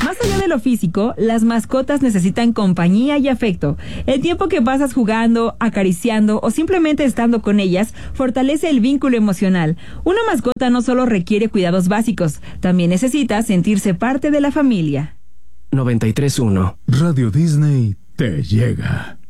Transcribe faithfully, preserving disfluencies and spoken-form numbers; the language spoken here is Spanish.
Más allá de lo físico, las mascotas necesitan compañía y afecto. El tiempo que pasas jugando, acariciando o simplemente estando con ellas fortalece el vínculo emocional. Una mascota no solo requiere cuidados básicos, también necesita sentirse parte de la familia. noventa y tres punto uno Radio Disney te llega.